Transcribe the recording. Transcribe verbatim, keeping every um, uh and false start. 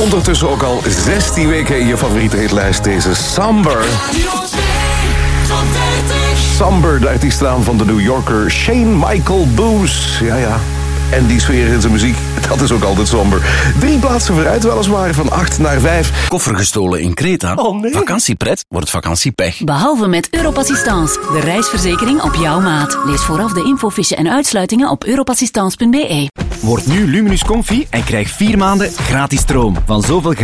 Ondertussen ook al zestien weken in je favoriete hitlijst, deze Somber. Somber, de artiestnaam van de New Yorker Shane Michael Boos. Ja, ja. En die sfeer in zijn muziek, dat is ook altijd somber. Drie plaatsen vooruit, weliswaar, van acht naar vijf. Koffer gestolen in Kreta. Oh nee. Vakantiepret wordt vakantiepech. Behalve met Europassistance, de reisverzekering op jouw maat. Lees vooraf de infofiche en uitsluitingen op europassistance punt be. Word nu Luminus Comfy en krijg vier maanden gratis stroom. Van zoveel